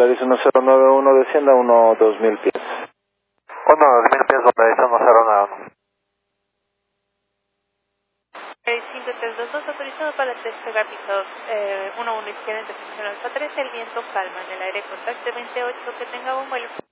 Polaris 1091, descienda 2000 pies. 2000 pies, Polaris 1091. 5322, autorizado para despegar pisos 11 izquierda en posición alfa 13, el viento calma, en el aire contacto 28, que tenga un vuelo.